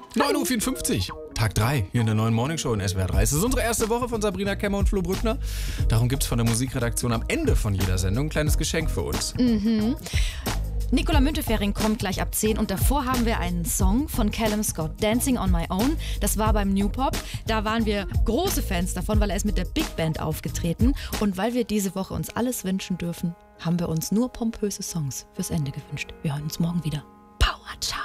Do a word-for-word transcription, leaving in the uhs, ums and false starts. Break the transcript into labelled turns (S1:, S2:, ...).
S1: neun Uhr vierundfünfzig, Tag drei hier in der neuen Morningshow in S W R drei. Es ist unsere erste Woche von Sabrina Kemmer und Flo Brückner. Darum gibt es von der Musikredaktion am Ende von jeder Sendung ein kleines Geschenk für uns.
S2: Mhm. Nicola Müntefering kommt gleich ab zehn und davor haben wir einen Song von Callum Scott, Dancing on My Own. Das war beim New Pop. Da waren wir große Fans davon, weil er ist mit der Big Band aufgetreten. Und weil wir diese Woche uns alles wünschen dürfen, haben wir uns nur pompöse Songs fürs Ende gewünscht. Wir hören uns morgen wieder. Power, ciao!